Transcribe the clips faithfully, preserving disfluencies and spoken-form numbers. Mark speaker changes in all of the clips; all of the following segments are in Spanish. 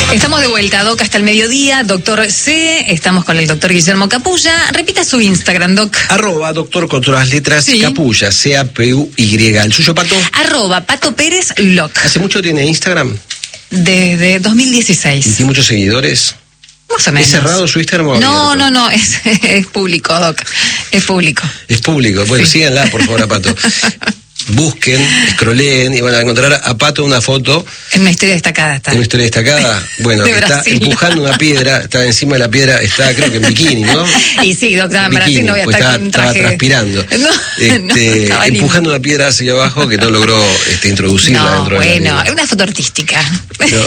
Speaker 1: Estamos de vuelta, Doc, hasta el mediodía. Doctor C, estamos con el doctor Guillermo Capulla. Repita su Instagram, Doc.
Speaker 2: Arroba doctor con todas las letras,
Speaker 1: sí.
Speaker 2: Capulla, C A P U Y. ¿El suyo, Pato?
Speaker 1: Arroba Pato Pérez Loc.
Speaker 2: ¿Hace mucho tiene Instagram?
Speaker 1: Desde dos mil dieciséis.
Speaker 2: ¿Y tiene muchos seguidores?
Speaker 1: Más o menos.
Speaker 2: ¿Es cerrado su Instagram?
Speaker 1: No, no, no, es, es público, Doc. Es público.
Speaker 2: Es público. Bueno,
Speaker 1: sí.
Speaker 2: Síganla, por favor, a Pato. Busquen, scrolleen y van a encontrar a Pato una foto.
Speaker 1: En una historia destacada está.
Speaker 2: En una historia destacada, bueno,
Speaker 1: de
Speaker 2: está
Speaker 1: Brasil.
Speaker 2: Empujando una piedra, está encima de la piedra, está creo que en bikini, ¿no?
Speaker 1: Y sí, doctora, en
Speaker 2: bikini,
Speaker 1: Brasil no voy a
Speaker 2: pues
Speaker 1: estar
Speaker 2: estaba,
Speaker 1: con traje.
Speaker 2: estaba transpirando.
Speaker 1: No,
Speaker 2: este,
Speaker 1: no,
Speaker 2: empujando una piedra hacia abajo que no logró este, introducirla
Speaker 1: no,
Speaker 2: dentro
Speaker 1: bueno,
Speaker 2: de la
Speaker 1: es una foto artística.
Speaker 2: Pero,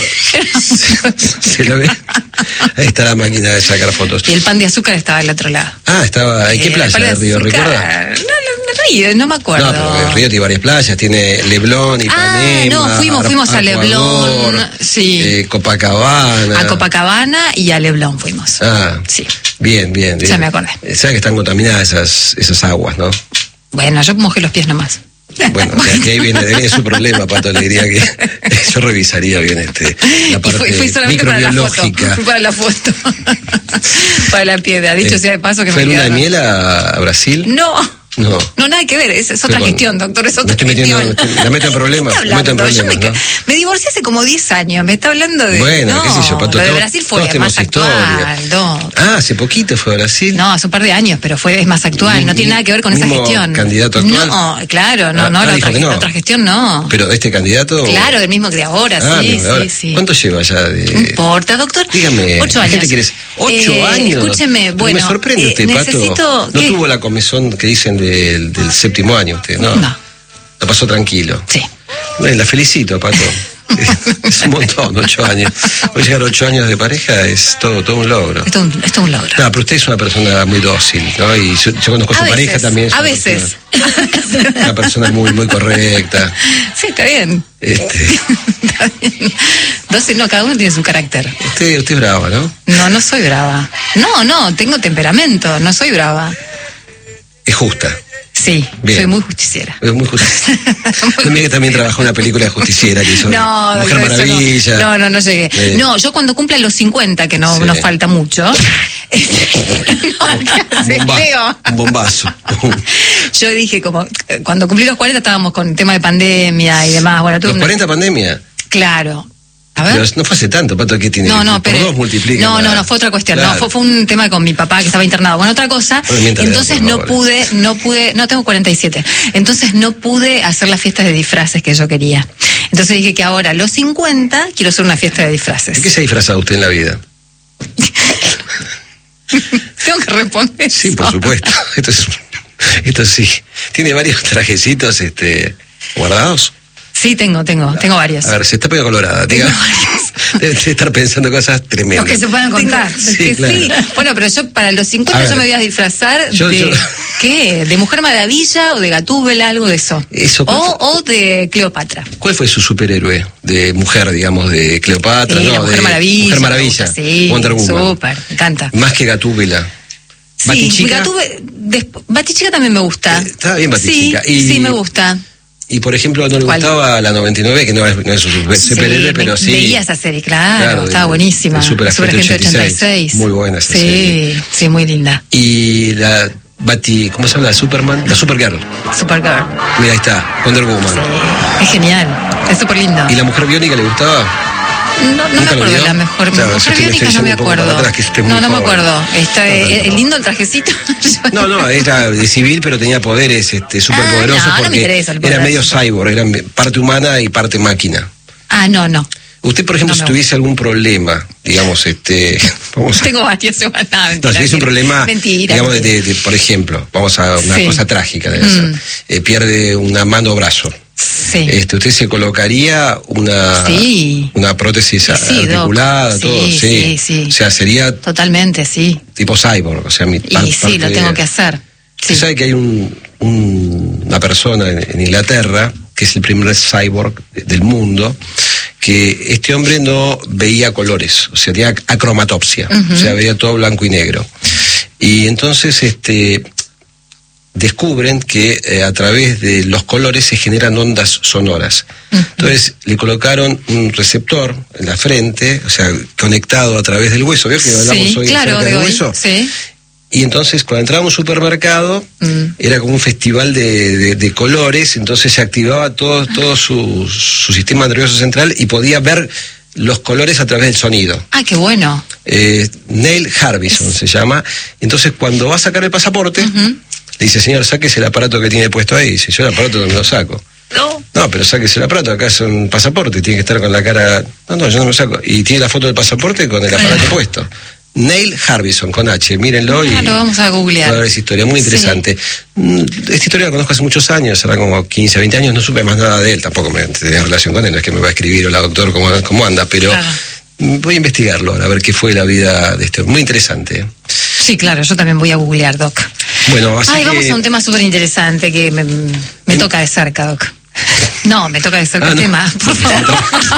Speaker 2: ¿se, ¿Se lo ve? Ahí está la máquina de sacar fotos.
Speaker 1: Y el pan de azúcar estaba al otro lado.
Speaker 2: Ah, estaba. ¿En qué
Speaker 1: Eh,
Speaker 2: playa
Speaker 1: el pan
Speaker 2: del
Speaker 1: de
Speaker 2: Río?
Speaker 1: azúcar,
Speaker 2: ¿Recuerda?
Speaker 1: No, no, Río, no me acuerdo.
Speaker 2: No, pero el Río tiene varias playas, tiene Leblon, Ipanema.
Speaker 1: Ah, no, fuimos, fuimos a
Speaker 2: Acuador,
Speaker 1: Leblon, sí.
Speaker 2: Eh, Copacabana.
Speaker 1: A Copacabana y a Leblon fuimos.
Speaker 2: Ah,
Speaker 1: sí.
Speaker 2: Bien, bien, bien.
Speaker 1: Ya me acordé.
Speaker 2: Sabes que están contaminadas esas, esas aguas, ¿no?
Speaker 1: Bueno, yo mojé los pies nomás.
Speaker 2: Bueno, de aquí ahí viene, viene su problema, Pato, le diría que yo revisaría bien este la parte
Speaker 1: fui, fui solamente
Speaker 2: microbiológica.
Speaker 1: Para la foto. Para la foto. Para la piedra. Dicho
Speaker 2: Eh,
Speaker 1: sea de paso que
Speaker 2: ¿Fue
Speaker 1: me
Speaker 2: luna de
Speaker 1: quedaron.
Speaker 2: miel a, a Brasil?
Speaker 1: No.
Speaker 2: No.
Speaker 1: No, nada que ver, es, es otra
Speaker 2: Pero,
Speaker 1: gestión, doctor, es
Speaker 2: me
Speaker 1: otra
Speaker 2: estoy metiendo-
Speaker 1: gestión.
Speaker 2: me estoy- la meto en problemas,
Speaker 1: ¿Qué está
Speaker 2: me meto en
Speaker 1: hablando? Yo
Speaker 2: problemas,
Speaker 1: me,
Speaker 2: ¿no?
Speaker 1: me divorcié hace como diez años, me está hablando de...
Speaker 2: Bueno,
Speaker 1: no,
Speaker 2: qué sé yo, Pato,
Speaker 1: lo de
Speaker 2: todos-
Speaker 1: Brasil fue
Speaker 2: todos tenemos
Speaker 1: más actual,
Speaker 2: historia.
Speaker 1: Doc.
Speaker 2: Ah, hace poquito fue a Brasil.
Speaker 1: No, hace un par de años, pero fue es más actual,
Speaker 2: Mi-
Speaker 1: no tiene nada que ver con esa
Speaker 2: mismo
Speaker 1: gestión.
Speaker 2: candidato actual.
Speaker 1: No, claro, no,
Speaker 2: Ah,
Speaker 1: no,
Speaker 2: ah,
Speaker 1: la
Speaker 2: dijo
Speaker 1: otra,
Speaker 2: que no.
Speaker 1: la otra gestión no.
Speaker 2: Pero de este candidato.
Speaker 1: Claro, del mismo que de ahora,
Speaker 2: Ah,
Speaker 1: sí,
Speaker 2: no, de ahora.
Speaker 1: sí, sí.
Speaker 2: ¿Cuánto lleva ya de.?
Speaker 1: No importa, doctor.
Speaker 2: Dígame,
Speaker 1: Ocho
Speaker 2: la
Speaker 1: años.
Speaker 2: gente quiere- Ocho
Speaker 1: Eh,
Speaker 2: años.
Speaker 1: Escúcheme,
Speaker 2: Pero
Speaker 1: bueno.
Speaker 2: me sorprende
Speaker 1: eh,
Speaker 2: usted, Pato.
Speaker 1: necesito,
Speaker 2: No
Speaker 1: ¿qué?
Speaker 2: tuvo la comezón que dicen del, del séptimo año usted, ¿no?
Speaker 1: No.
Speaker 2: Lo pasó tranquilo.
Speaker 1: Sí.
Speaker 2: Bueno, la felicito, Pato. Es un montón, ocho años. Hoy llegar a ocho años de pareja es todo, todo un logro.
Speaker 1: Esto, es un- esto es un logro.
Speaker 2: No, pero usted es una persona muy dócil, ¿no? Y yo, yo conozco a su
Speaker 1: A
Speaker 2: pareja
Speaker 1: veces,
Speaker 2: también. es
Speaker 1: a
Speaker 2: una
Speaker 1: veces.
Speaker 2: persona- Una persona muy, muy correcta.
Speaker 1: Sí, está bien.
Speaker 2: Este,
Speaker 1: Está bien. Entonces, no, cada uno tiene su carácter.
Speaker 2: usted, usted es brava, ¿no?
Speaker 1: No, no soy brava. No, no, tengo temperamento, no soy brava.
Speaker 2: Es justa.
Speaker 1: Sí,
Speaker 2: Bien.
Speaker 1: soy muy justiciera.
Speaker 2: Es muy justiciera. También que también trabajó en una película de justiciera que hizo
Speaker 1: No,
Speaker 2: Mujer
Speaker 1: doctor, eso
Speaker 2: Maravilla.
Speaker 1: No, no, no, no llegué.
Speaker 2: Eh.
Speaker 1: No, yo cuando cumpla los cincuenta, que no
Speaker 2: Sí.
Speaker 1: nos falta mucho. no, ¿qué haces,
Speaker 2: Un bomba-
Speaker 1: Leo?
Speaker 2: un bombazo.
Speaker 1: Yo dije, como, eh, cuando cumplí los cuarenta estábamos con el tema de pandemia y demás. Bueno, tuve
Speaker 2: Los
Speaker 1: una-
Speaker 2: cuarenta pandemia.
Speaker 1: Claro. A ver.
Speaker 2: Pero no fue hace tanto, Pato, que tiene.
Speaker 1: No, no,
Speaker 2: por
Speaker 1: pero.
Speaker 2: dos multiplica.
Speaker 1: No, no, no, fue otra cuestión.
Speaker 2: Claro.
Speaker 1: No, fue, fue un tema con mi papá que estaba internado. Bueno, otra cosa.
Speaker 2: Bueno, mientras
Speaker 1: Entonces
Speaker 2: por
Speaker 1: no
Speaker 2: favor.
Speaker 1: pude, no pude, no tengo cuarenta y siete. Entonces no pude hacer las fiestas de disfraces que yo quería. Entonces dije que ahora a los cincuenta quiero hacer una fiesta de disfraces.
Speaker 2: ¿De qué se ha disfrazado usted en la vida?
Speaker 1: Tengo que responder.
Speaker 2: Sí,
Speaker 1: eso.
Speaker 2: por supuesto. Esto, es, esto sí. Tiene varios trajecitos este, guardados.
Speaker 1: Sí, tengo, tengo, tengo varios.
Speaker 2: A ver, se está pegando colorada, diga. Debe estar pensando cosas tremendas.
Speaker 1: Los que se puedan contar.
Speaker 2: Sí,
Speaker 1: Es que
Speaker 2: claro.
Speaker 1: sí. Bueno, pero yo para los
Speaker 2: A
Speaker 1: cincuenta
Speaker 2: ver.
Speaker 1: yo me voy a disfrazar
Speaker 2: Yo-
Speaker 1: de...
Speaker 2: yo-
Speaker 1: ¿Qué? ¿De Mujer Maravilla o de Gatúbela? Algo de eso.
Speaker 2: Eso, ¿cuál
Speaker 1: o, o de Cleopatra.
Speaker 2: ¿Cuál fue su superhéroe de mujer, digamos, de Cleopatra?
Speaker 1: Sí,
Speaker 2: no,
Speaker 1: la Mujer
Speaker 2: de
Speaker 1: Maravilla.
Speaker 2: Mujer
Speaker 1: me
Speaker 2: Maravilla.
Speaker 1: gusta, Sí,
Speaker 2: Wonder Woman.
Speaker 1: súper, me encanta.
Speaker 2: Más que Gatúbela.
Speaker 1: Sí,
Speaker 2: ¿Batichica?
Speaker 1: Gatúbe- desp- Batichica también me gusta.
Speaker 2: Eh, estaba bien Batichica.
Speaker 1: Sí,
Speaker 2: Y-
Speaker 1: sí, me gusta.
Speaker 2: Y por ejemplo, no le
Speaker 1: ¿Cuál?
Speaker 2: gustaba la noventa y nueve, que no es, no es su super- superhéroe,
Speaker 1: Sí,
Speaker 2: pero
Speaker 1: me-
Speaker 2: sí.
Speaker 1: Veía esa serie, claro,
Speaker 2: Claro,
Speaker 1: estaba
Speaker 2: de-
Speaker 1: buenísima.
Speaker 2: de Super Agente
Speaker 1: Superagente
Speaker 2: ochenta y seis. Muy buena esa
Speaker 1: sí,
Speaker 2: serie.
Speaker 1: Sí, muy linda.
Speaker 2: Y la Bati, ¿cómo se llama? La Superman, la Supergirl.
Speaker 1: Supergirl.
Speaker 2: Mira, ahí está, Wonder Woman.
Speaker 1: Sí, es genial, es súper lindo.
Speaker 2: ¿Y la Mujer Biónica le gustaba?
Speaker 1: No, no me
Speaker 2: ¿Nunca lo
Speaker 1: acuerdo de
Speaker 2: vio?
Speaker 1: la mejor.
Speaker 2: Claro, yo
Speaker 1: Mujer
Speaker 2: estoy-
Speaker 1: Biónica
Speaker 2: estoy
Speaker 1: no me
Speaker 2: yendo un poco para
Speaker 1: acuerdo.
Speaker 2: atrás, que esté muy
Speaker 1: No, no me
Speaker 2: joven.
Speaker 1: acuerdo. Está,
Speaker 2: No, no,
Speaker 1: eh,
Speaker 2: no.
Speaker 1: el lindo el trajecito.
Speaker 2: No, no, era de civil, pero tenía poderes este, superpoderosos
Speaker 1: Ah, no, no me
Speaker 2: porque
Speaker 1: interesa el poder.
Speaker 2: era medio cyborg, era parte humana y parte máquina.
Speaker 1: Ah, no, no.
Speaker 2: Usted, por ejemplo,
Speaker 1: No
Speaker 2: si
Speaker 1: me
Speaker 2: tuviese algún problema, digamos, este, vamos a,
Speaker 1: Tengo varios semanas.
Speaker 2: no, si tuviese un problema,
Speaker 1: Mentira.
Speaker 2: digamos, de, de- de- por ejemplo, vamos a una
Speaker 1: Sí.
Speaker 2: cosa trágica, debe ser,
Speaker 1: Mm.
Speaker 2: eh, pierde una mano o brazo.
Speaker 1: Sí.
Speaker 2: Este, usted se colocaría una
Speaker 1: Sí.
Speaker 2: una prótesis
Speaker 1: Sí, sí,
Speaker 2: articulada,
Speaker 1: Doc.
Speaker 2: todo,
Speaker 1: Sí, sí, sí.
Speaker 2: O sea, sería
Speaker 1: Totalmente, sí.
Speaker 2: tipo cyborg, o sea, mi
Speaker 1: Y
Speaker 2: par-
Speaker 1: sí,
Speaker 2: parte
Speaker 1: lo
Speaker 2: de-
Speaker 1: tengo que hacer. Sí.
Speaker 2: Usted sabe que hay un, un- una persona en, en Inglaterra que es el primer cyborg de- del mundo, que este hombre no veía colores, o sea, tenía acromatopsia,
Speaker 1: Ujú.
Speaker 2: o sea, veía todo blanco y negro. Y entonces, este, descubren que eh, a través de los colores se generan ondas sonoras. Uh-huh. Entonces le colocaron un receptor en la frente, o sea, conectado a través del hueso. ¿Veo que hablamos
Speaker 1: sí,
Speaker 2: hoy
Speaker 1: claro,
Speaker 2: acerca
Speaker 1: de
Speaker 2: del
Speaker 1: hoy,
Speaker 2: hueso?
Speaker 1: Sí.
Speaker 2: Y entonces cuando entraba a un supermercado, mm. era como un festival de, de, de colores, entonces se activaba todo, todo su, su sistema nervioso central y podía ver los colores a través del sonido.
Speaker 1: ¡Ah, qué bueno!
Speaker 2: Eh, Neil Harbison es... se llama. Entonces cuando va a sacar el pasaporte, uh-huh. le dice, señor, sáquese el aparato que tiene puesto ahí. Dice, yo el aparato no me lo saco.
Speaker 1: No.
Speaker 2: No, pero sáquese el aparato, acá es un pasaporte, tiene que estar con la cara... No, no, yo no me lo saco. Y tiene la foto del pasaporte con el aparato puesto. Neil Harbison, con H, mírenlo.
Speaker 1: Ah, y lo vamos a googlear.
Speaker 2: A ver esa historia, muy interesante. Sí. Esta historia la conozco hace muchos años, será como quince, veinte años, no supe más nada de él, tampoco me tenía relación con él, no es que me va a escribir, hola doctor, ¿cómo, cómo anda? Pero claro. voy a investigarlo, a ver qué fue la vida de este hombre, muy interesante.
Speaker 1: Sí, claro, yo también voy a googlear, Doc.
Speaker 2: Bueno, así
Speaker 1: Ay,
Speaker 2: que...
Speaker 1: vamos a un tema súper interesante que me, me toca de cerca, Doc. No, me toca de cerca el ah, no. tema, por favor.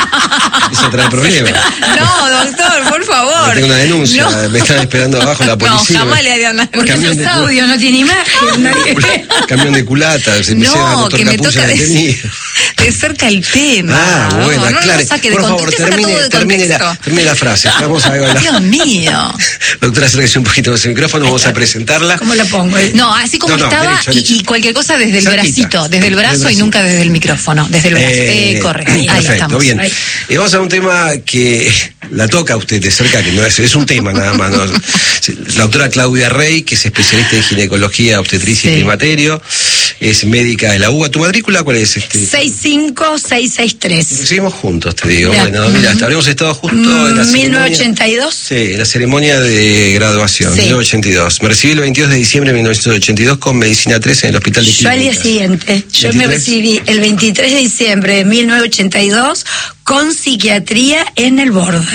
Speaker 2: Eso trae problemas.
Speaker 1: No, doctor, por favor.
Speaker 2: No tengo una denuncia, no. me están esperando abajo la policía.
Speaker 1: No, jamás le harían nada.
Speaker 3: Porque
Speaker 2: camión
Speaker 3: los audios no tiene imagen.
Speaker 2: Camión de culata, se me
Speaker 1: no, que me toca de, de cerca el tema.
Speaker 2: Ah, bueno,
Speaker 1: no,
Speaker 2: claro.
Speaker 1: No, no,
Speaker 2: por favor, termine, termine, la, termine la frase. Vamos a ver.
Speaker 1: Dios mío.
Speaker 2: Doctora, acérquese un poquito más el micrófono, vamos a presentarla.
Speaker 3: ¿Cómo la pongo?
Speaker 1: No, así como no, no, estaba derecho, derecho. Y, y cualquier cosa desde el Cerquita. bracito, desde el brazo y nunca desde el micrófono, desde el brazo. Eh, eh correcto. Ahí,
Speaker 2: perfecto,
Speaker 1: ahí estamos.
Speaker 2: Bien. Y vamos a un tema que la toca a usted de cerca, que no es, es un tema nada más. ¿no? La doctora Claudia Rey, que es especialista en ginecología, obstetricia sí. y climaterio, es médica de la U B A. ¿Tu matrícula cuál es? Este?
Speaker 3: seis cinco seis seis tres.
Speaker 2: Seguimos juntos, te digo. Ya. Bueno, mira, hasta habríamos estado juntos mm, en la
Speaker 3: mil novecientos ochenta y dos.
Speaker 2: Sí, en la ceremonia de graduación, sí. mil novecientos ochenta y dos. Me recibí el veintidós de diciembre de mil novecientos ochenta y dos con medicina tres en el Hospital de Clínicas.
Speaker 3: Yo al día siguiente, yo ¿veintitrés? Me recibí el veintitrés de diciembre de mil novecientos ochenta y dos con psiquiatría en el Borde.